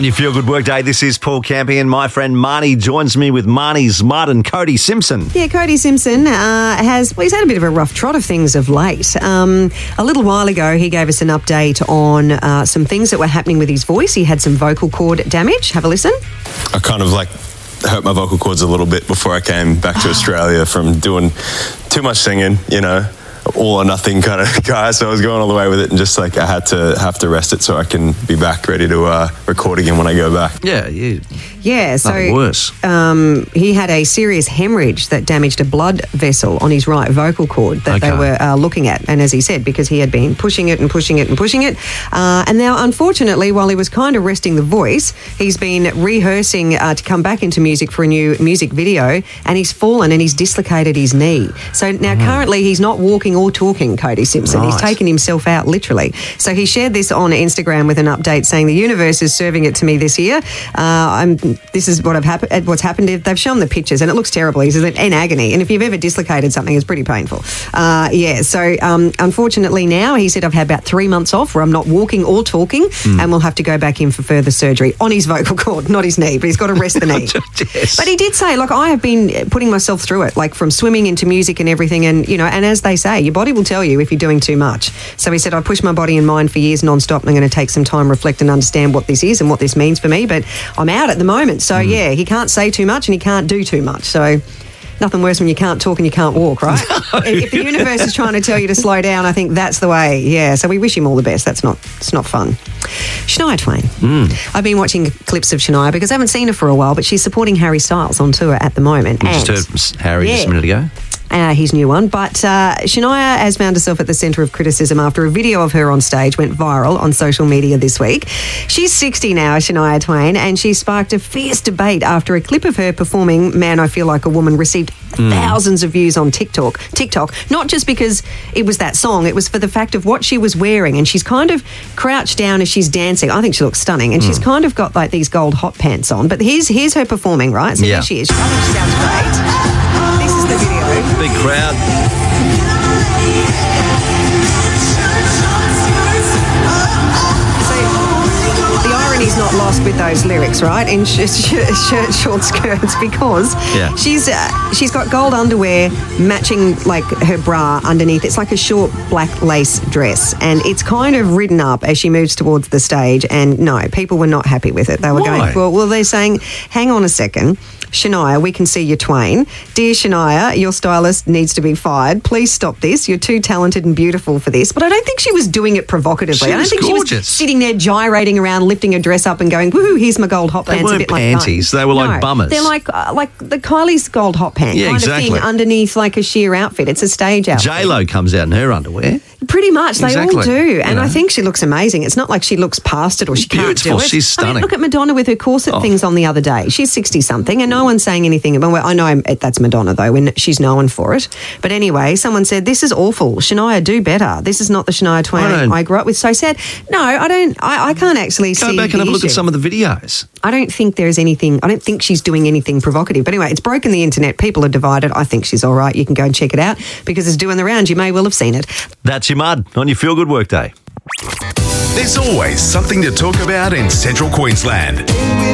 On your Feel Good Workday, this is Paul Campion. My friend Marnie joins me with Marnie's Mud and Cody Simpson. Yeah, Cody Simpson he's had a bit of a rough trot of things of late. A little while ago, he gave us an update on some things that were happening with his voice. He had some vocal cord damage. Have a listen. I kind of hurt my vocal cords a little bit before I came back to Australia from doing too much singing, all or nothing kind of guy. So I was going all the way with it, and just I have to rest it so I can be back ready to record again when I go back. Yeah, so worse. He had a serious hemorrhage that damaged a blood vessel on his right vocal cord that they were looking at. And as he said, because he had been pushing it. And now, unfortunately, while he was kind of resting the voice, he's been rehearsing to come back into music for a new music video, and he's fallen and he's dislocated his knee. So now currently he's not walking or talking, Cody Simpson. Right. He's taken himself out, literally. So he shared this on Instagram with an update saying, the universe is serving it to me this year. This is what's happened. They've shown the pictures and it looks terrible. He's in agony. And if you've ever dislocated something, it's pretty painful. So unfortunately now, he said, I've had about 3 months off where I'm not walking or talking, and we'll have to go back in for further surgery on his vocal cord, not his knee, but he's got to rest the knee. Yes. But he did say, I have been putting myself through it, from swimming into music and everything. And, and as they say, your body will tell you if you're doing too much. So he said, I pushed my body and mind for years non-stop, and I'm going to take some time, reflect and understand what this is and what this means for me. But I'm out at the moment. So, yeah, he can't say too much and he can't do too much. So nothing worse when you can't talk and you can't walk, right? No. If the universe is trying to tell you to slow down, I think that's the way. Yeah, so we wish him all the best. It's not fun. Shania Twain. I've been watching clips of Shania because I haven't seen her for a while, but she's supporting Harry Styles on tour at the moment. We just heard Harry just a minute ago. His new one. But Shania has found herself at the centre of criticism after a video of her on stage went viral on social media this week. She's 60 now, Shania Twain, and she sparked a fierce debate after a clip of her performing Man, I Feel Like a Woman received thousands of views on TikTok, not just because it was that song, it was for the fact of what she was wearing, and she's kind of crouched down as she's dancing. I think she looks stunning, and she's kind of got these gold hot pants on. But here's her performing, right? So here she is. I think she sounds great. This is the video. Big crowd. So the irony's not lost with those lyrics, right? In shirt, short skirts, because she's got gold underwear matching her bra underneath. It's like a short black lace dress, and it's kind of ridden up as she moves towards the stage. And no, people were not happy with it. They were going, well, they're saying, hang on a second. Shania, we can see your Twain. Dear Shania, your stylist needs to be fired. Please stop this. You're too talented and beautiful for this. But I don't think she was doing it provocatively. I don't think gorgeous. She was sitting there gyrating around, lifting her dress up and going, woohoo, here's my gold hot pants. They weren't panties. They were like bummers. They're like the Kylie's gold hot pants kind of thing underneath a sheer outfit. It's a stage outfit. J-Lo comes out in her underwear. Pretty much. They all do. And I think she looks amazing. It's not like she looks past it or she can't do it. She's stunning. I mean, look at Madonna with her corset things on the other day. She's 60-something and no one's saying anything. Well, I know that's Madonna, though, when she's known for it. But anyway, someone said, this is awful. Shania, do better. This is not the Shania Twain I grew up with. So I said, no, I don't. I can't actually see. Go back and have a look at some of the videos. I don't think there's anything. I don't think she's doing anything provocative. But anyway, it's broken the internet. People are divided. I think she's all right. You can go and check it out because it's doing the rounds. You may well have seen it. That's your mud on your Feel Good Workday. There's always something to talk about in Central Queensland.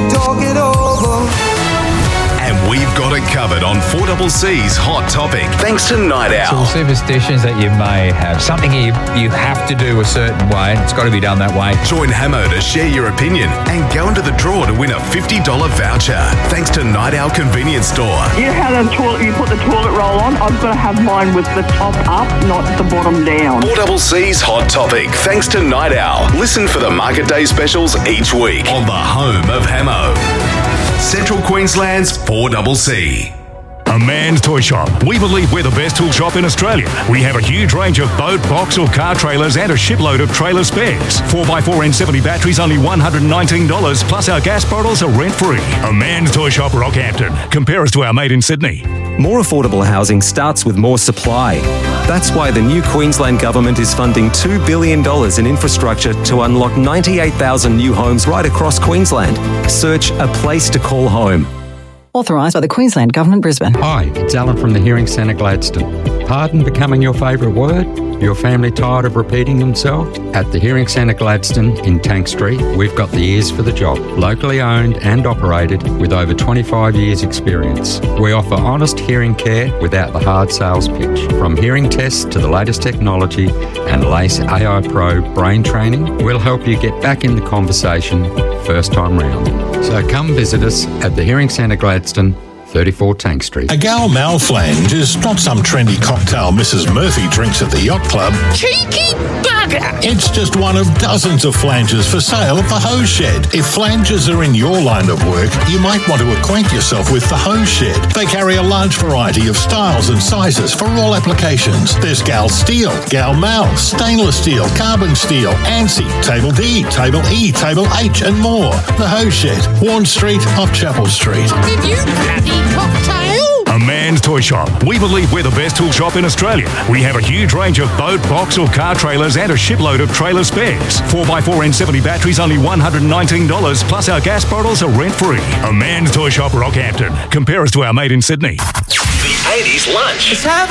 And we've got it covered on 4CC's Hot Topic. Thanks to Night Owl. So superstitions that you may have. Something you have to do a certain way, and it's got to be done that way. Join Hamo to share your opinion and go into the draw to win a $50 voucher. Thanks to Night Owl Convenience Store. You know how you put the toilet roll on? I've got to have mine with the top up, not the bottom down. 4CC's Hot Topic. Thanks to Night Owl. Listen for the Market Day specials each week on the home of Hamo. Central Queensland's 4CC. A Man's Toy Shop. We believe we're the best tool shop in Australia. We have a huge range of boat, box or car trailers and a shipload of trailer spares. 4x4 N70 batteries only $119, plus our gas bottles are rent-free. A Man's Toy Shop, Rockhampton. Compare us to our mate in Sydney. More affordable housing starts with more supply. That's why the new Queensland Government is funding $2 billion in infrastructure to unlock 98,000 new homes right across Queensland. Search A Place to Call Home. Authorised by the Queensland Government, Brisbane. Hi, it's Alan from the Hearing Centre, Gladstone. Pardon becoming your favourite word? Your family tired of repeating themselves? At the Hearing Centre Gladstone in Tank Street, we've got the ears for the job. Locally owned and operated with over 25 years experience. We offer honest hearing care without the hard sales pitch. From hearing tests to the latest technology and LACE AI Pro brain training, we'll help you get back in the conversation first time round. So come visit us at the Hearing Centre Gladstone, 34 Tank Street. A Gal Malflange is not some trendy cocktail Mrs. Murphy drinks at the yacht club. Cheeky bugger! It's just one of dozens of flanges for sale at the Hose Shed. If flanges are in your line of work, you might want to acquaint yourself with the Hose Shed. They carry a large variety of styles and sizes for all applications. There's Gal Steel, Gal Mal, Stainless Steel, Carbon Steel, ANSI, Table D, Table E, Table H and more. The Hose Shed, Warren Street off Chapel Street. Did you bloody cocktail? A Man's Toy Shop. We believe we're the best tool shop in Australia. We have a huge range of boat, box or car trailers and a shipload of trailer spares. 4x4 N70 batteries only $119, plus our gas bottles are rent-free. A Man's Toy Shop, Rockhampton. Compare us to our mate in Sydney. The 80s lunch.